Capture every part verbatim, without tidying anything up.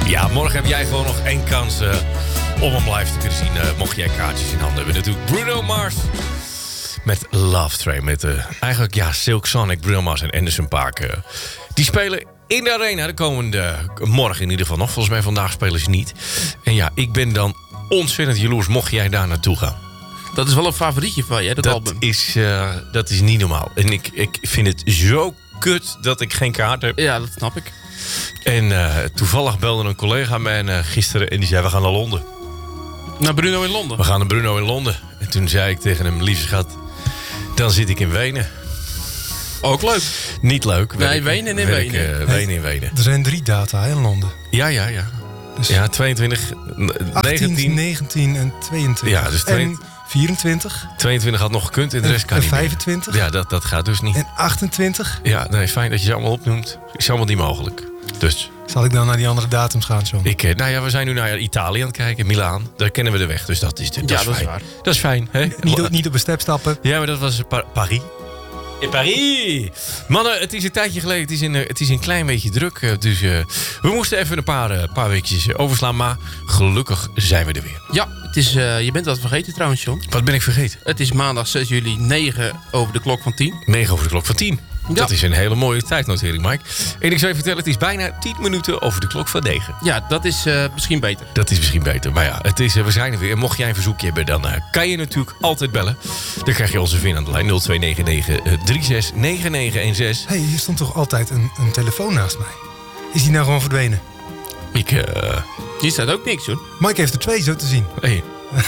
Ja, morgen heb jij gewoon nog één kans uh, om hem live te kunnen zien. Uh, mocht jij kaartjes in handen hebben. Natuurlijk Bruno Mars met Love Train. Met uh, eigenlijk ja, Silk Sonic, Bruno Mars en Anderson .Paak. Uh, die spelen in de arena de komende uh, morgen in ieder geval nog. Volgens mij vandaag spelen ze niet. En ja, ik ben dan ontzettend jaloers mocht jij daar naartoe gaan. Dat is wel een favorietje van je, dat, dat album. Is, uh, dat is niet normaal. En ik, ik vind het zo kut dat ik geen kaart heb. Ja, dat snap ik. En uh, toevallig belde een collega mij uh, gisteren en die zei, we gaan naar Londen. Naar Bruno in Londen? We gaan naar Bruno in Londen. En toen zei ik tegen hem, lieve schat, dan zit ik in Wenen. Ook leuk. Niet leuk. Nee, Wenen in Wenen. Ik, uh, Wenen in Wenen. Er zijn drie data in Londen. Ja, ja, ja. Dus ja, tweeëntwintig, achttien, negentien, negentien en tweeëntwintig. Ja, dus twee, en vierentwintig. tweeëntwintig had nog gekund en de rest kan en niet vijfentwintig. meer. Ja, dat, dat gaat dus niet. En achtentwintig. Ja, nee, fijn dat je ze allemaal opnoemt. Is allemaal niet mogelijk. Dus. Zal ik dan naar die andere datums gaan, John? Ik, nou ja, we zijn nu naar Italië aan het kijken, Milaan. Daar kennen we de weg, dus dat is, dat ja, is dat fijn. is waar. Dat is fijn, hè? Niet, op, niet op een step stappen. Ja, maar dat was Pa- Paris. In Paris! Mannen, het is een tijdje geleden. Het is een, het is een klein beetje druk. Dus uh, we moesten even een paar, uh, paar weekjes overslaan. Maar gelukkig zijn we er weer. Ja, het is, uh, je bent wat vergeten trouwens, John. Wat ben ik vergeten? Het is maandag zes juli, negen over de klok van tien. negen over de klok van tien. Ja. Dat is een hele mooie tijdnotering, Mike. En ik zou je vertellen, het is bijna tien minuten over de klok van negen. Ja, dat is uh, misschien beter. Dat is misschien beter. Maar ja, het is, uh, we zijn er weer. En mocht jij een verzoekje hebben, dan uh, kan je natuurlijk altijd bellen. Dan krijg je onze vin aan de lijn nul twee negen negen drie zes negen negen een zes. Hé, hey, hier stond toch altijd een, een telefoon naast mij? Is die nou gewoon verdwenen? Ik, uh... Hier staat ook niks, hoor. Mike heeft er twee, zo te zien. Hey.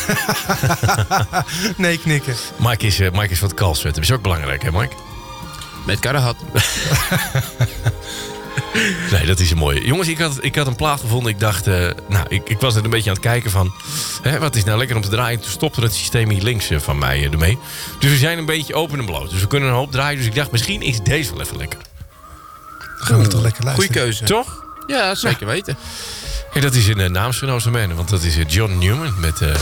Nee, knikken. Mike is, uh, Mike is wat kalsvet. Dat is ook belangrijk, hè Mike? Met Karahat. Nee, dat is een mooie. Jongens, ik had, ik had een plaat gevonden. Ik dacht, uh, nou, ik, ik was er een beetje aan het kijken van... Hè, wat is nou lekker om te draaien? Toen stopte het systeem hier links uh, van mij uh, ermee. Dus we zijn een beetje open en bloot. Dus we kunnen een hoop draaien. Dus ik dacht, misschien is deze wel even lekker. Dan gaan we toch lekker luisteren. Goeie keuze. Toch? Ja, zeker weten. Hey, dat is een uh, naamsgenoot van mij. Want dat is uh, John Newman met... Uh,